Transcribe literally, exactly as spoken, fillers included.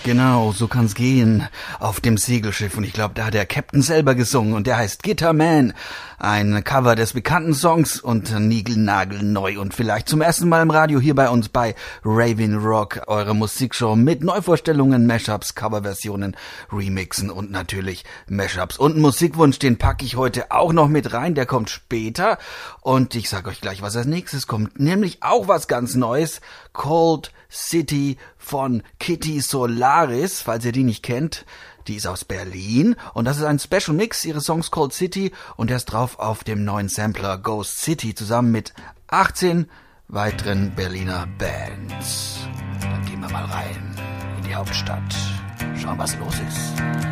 Genau, so kann's gehen auf dem Segelschiff. Und ich glaube, da hat der Captain selber gesungen und der heißt Guitar Man. Ein Cover des bekannten Songs und niegelnagelneu und vielleicht zum ersten Mal im Radio hier bei uns bei Raving Rock, eure Musikshow mit Neuvorstellungen, Mashups, Coverversionen, Remixen und natürlich Mashups. Und einen Musikwunsch, den packe ich heute auch noch mit rein, der kommt später. Und ich sage euch gleich, was als nächstes kommt, nämlich auch was ganz Neues, Cold City von Kitty Solaris, falls ihr die nicht kennt. Die ist aus Berlin und das ist ein Special Mix ihres Songs Cold City und der ist drauf auf dem neuen Sampler Ghost City zusammen mit achtzehn weiteren Berliner Bands. Dann gehen wir mal rein in die Hauptstadt, schauen was los ist.